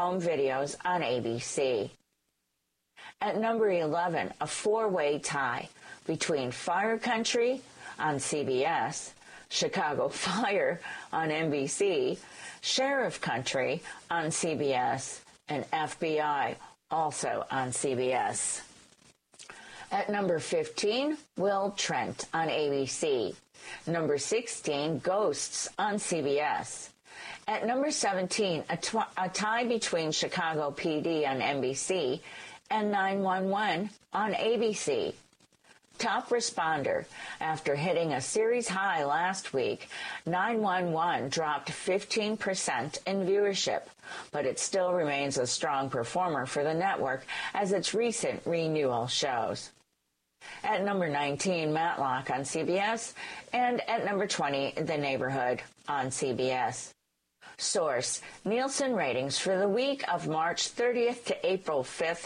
home videos on ABC. At number 11, a four-way tie between Fire Country on CBS, Chicago Fire on NBC, Sheriff Country on CBS, and FBI also on CBS. At number 15, Will Trent on ABC. Number 16, Ghosts on CBS. At number 17, a tie between Chicago PD on NBC and 911 on ABC. Top Responder. After hitting a series high last week, 911 dropped 15% in viewership, but it still remains a strong performer for the network as its recent renewal shows. At number 19, Matlock on CBS, and at number 20, The Neighborhood on CBS. Source: Nielsen ratings for the week of March 30th to April 5th,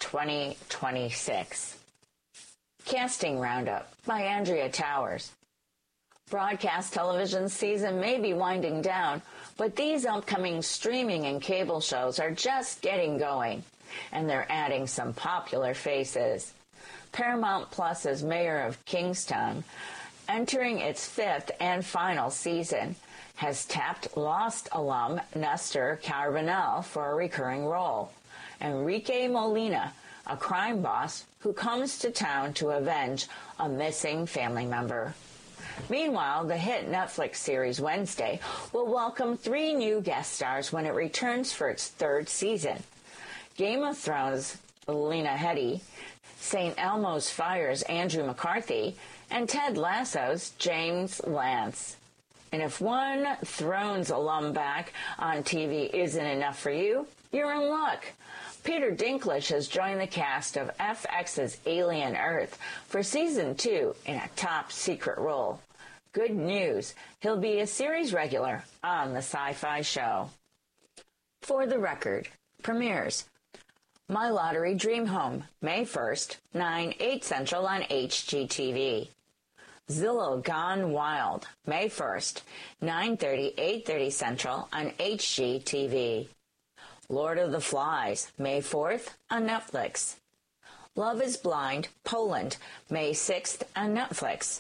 2026. Casting Roundup by Andrea Towers. Broadcast television season may be winding down, but these upcoming streaming and cable shows are just getting going, and they're adding some popular faces. Paramount Plus's Mayor of Kingstown, entering its fifth and final season, has tapped Lost alum Nestor Carbonell for a recurring role. Enrique Molina, a crime boss who comes to town to avenge a missing family member. Meanwhile, the hit Netflix series Wednesday will welcome 3 new guest stars when it returns for its third season. Game of Thrones' Lena Headey, St. Elmo's Fire's Andrew McCarthy, and Ted Lasso's James Lance. And if one Thrones alum back on TV isn't enough for you, you're in luck. Peter Dinklage has joined the cast of FX's Alien Earth for Season 2 in a top-secret role. Good news, he'll be a series regular on the Sci-Fi Show. For the Record premieres My Lottery Dream Home, May 1st, 9/8 Central on HGTV. Zillow Gone Wild, May 1st, 9:30, 8:30 Central on HGTV. Lord of the Flies, May 4th on Netflix. Love is Blind, Poland, May 6th on Netflix.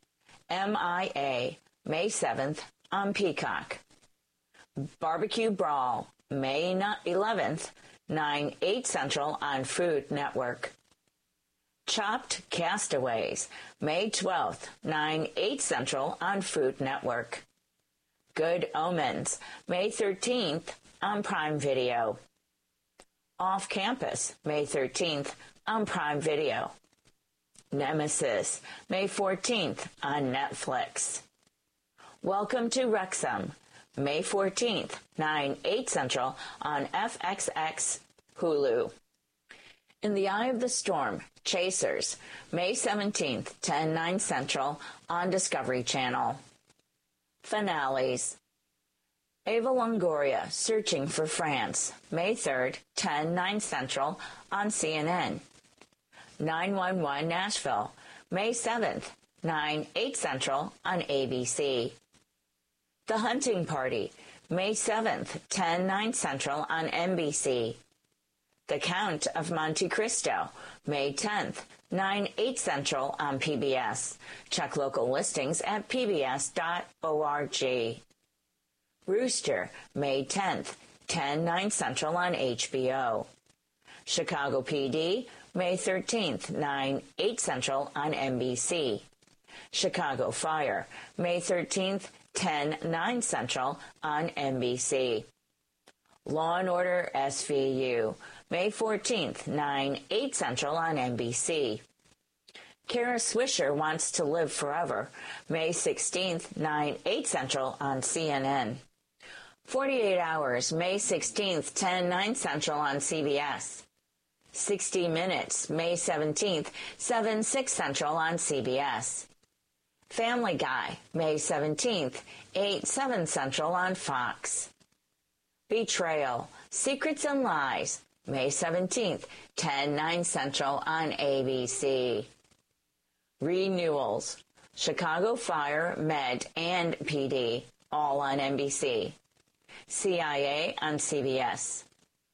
MIA, May 7th on Peacock. Barbecue Brawl, May 11th, 9/8 Central on Food Network. Chopped Castaways, May 12th, 9/8 Central on Food Network. Good Omens, May 13th on Prime Video. Off Campus, May 13th on Prime Video. Nemesis, May 14th on Netflix. Welcome to Wrexham, May 14th, 9/8 Central on FXX Hulu. In the Eye of the Storm, Chasers, May 17th, 10/9 Central on Discovery Channel. Finales. Eva Longoria, Searching for France, May 3rd, 10/9 Central on CNN. 911 Nashville, May 7th, 9/8 Central on ABC. The Hunting Party, May 7th, 10/9 Central on NBC. The Count of Monte Cristo, May 10th, 9/8 Central on PBS. Check local listings at pbs.org. Rooster, May 10th, 10/9 Central on HBO. Chicago PD, May 13th, 9/8 Central on NBC. Chicago Fire, May 13th, 10/9 Central on NBC. Law & Order SVU, May 14th, 9/8 Central on NBC. Kara Swisher Wants to Live Forever, May 16th, 9/8 Central on CNN. 48 Hours, May 16th, 10/9 Central on CBS. 60 Minutes, May 17th, 7/6 Central on CBS. Family Guy, May 17th, 8/7 Central on Fox. Betrayal, Secrets and Lies, May 17th, 10/9 Central on ABC. Renewals, Chicago Fire, Med, and PD, all on NBC. CIA on CBS.